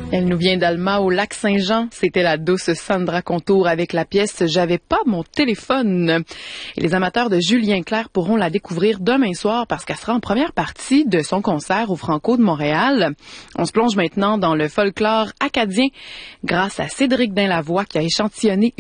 Elle nous vient d'Alma au Lac-Saint-Jean. C'était la douce Sandra Contour avec la pièce « J'avais pas mon téléphone ». Et les amateurs de Julien Clerc pourront la découvrir demain soir parce qu'elle sera en première partie de son concert au Franco de Montréal. On se plonge maintenant dans le folklore acadien grâce à Cédric Dainlavoie qui a échantillonné